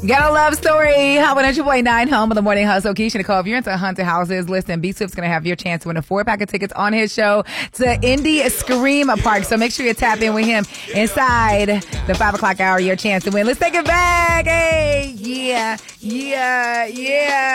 Got a love story. Hot 100.9 home of the morning hustle. Keisha Nicole, if you're into haunted houses, listen, B Swift's going to have your chance to win a 4-pack of tickets on his show to Indy Scream Park. So make sure you tap in with him inside the 5 o'clock hour. Your chance to win. Let's take it back. Hey, yeah.